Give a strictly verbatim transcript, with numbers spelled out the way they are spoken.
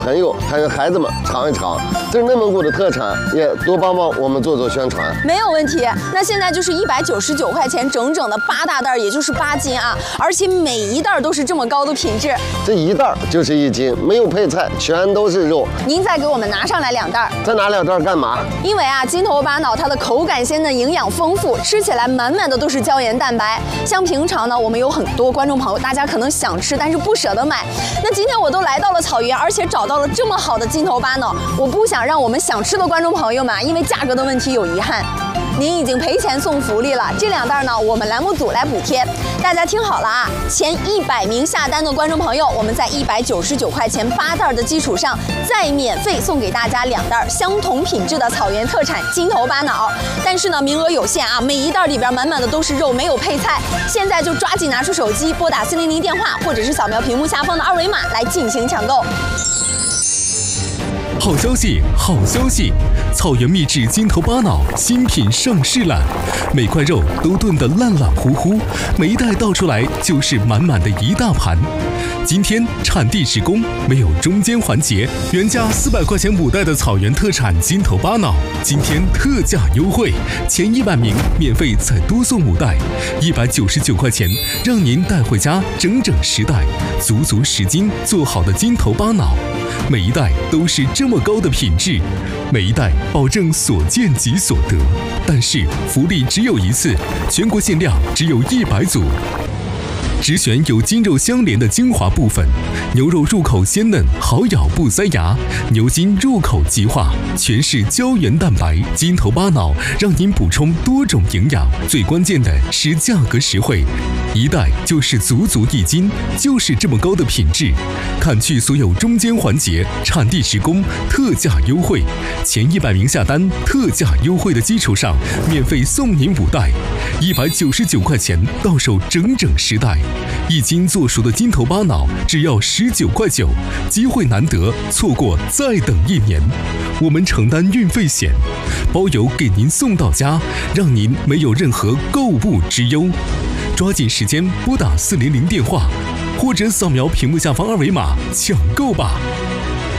朋友还有孩子们尝一尝，这是内蒙古的特产，也多帮帮我们做做宣传。 没有问题。那现在就是一百九十九块钱，整整的八大袋，也就是八斤啊！而且每一袋都是这么高的品质。 这一袋就是一斤，没有配菜，全都是肉。 您再给我们拿上来两袋。 再拿两袋干嘛？ 因为啊，金头巴脑它的口感鲜嫩，营养丰富，吃起来满满的都是胶原蛋白。像平常呢，我们有很多观众朋友，大家可能想吃，但是不舍得买。那今天我都来到了草原，而且找到了这么好的金头巴脑，我不想让我们想吃的观众朋友们因为价格的问题有遗憾。您已经赔钱送福利了，这两袋呢，我们栏目组来补贴。大家听好了啊，前一百名下单的观众朋友，我们在一百九十九块钱八袋的基础上，再免费送给大家两袋相同品质的草原特产金头巴脑。但是呢，名额有限啊，每一袋里边满满的都是肉，没有配菜。现在就抓紧拿出手机，拨打四零零电话，或者是扫描屏幕下方的二维码来进行抢购。 好消息，好消息！草原秘制金头巴脑新品上市了，每块肉都炖得烂烂糊糊，每一袋倒出来就是满满的一大盘。今天产地直供，没有中间环节，原价四百块钱五袋的草原特产金头巴脑，今天特价优惠，前一百名免费再多送五袋，一百九十九块钱，让您带回家整整十袋，足足十斤做好的金头巴脑。每一袋都是这么高的品质，每一袋保证所见即所得。但是福利只有一次，全国限量只有一百组。只选有筋肉相连的精华部分，牛肉入口鲜嫩，好咬不塞牙；牛筋入口即化，全是胶原蛋白。金头巴脑让您补充多种营养，最关键的是价格实惠，一袋就是足足一斤，就是这么高的品质。砍去所有中间环节，产地直供，特价优惠，前一百名下单，特价优惠的基础上，免费送您五袋，一百九十九块钱到手整整十袋。一斤做熟的金头巴脑只要十九块九，机会难得，错过再等一年。我们承担运费险，包邮给您送到家，让您没有任何购物之忧。抓紧时间拨打四零零电话，或者扫描屏幕下方二维码抢购吧。